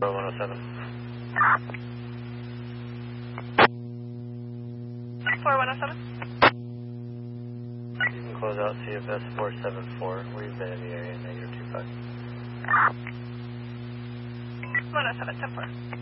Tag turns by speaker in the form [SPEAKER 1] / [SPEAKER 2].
[SPEAKER 1] 107.
[SPEAKER 2] 4107.
[SPEAKER 1] You can close out CFS 474. We've been in the area, -25.
[SPEAKER 2] 107, 10-4.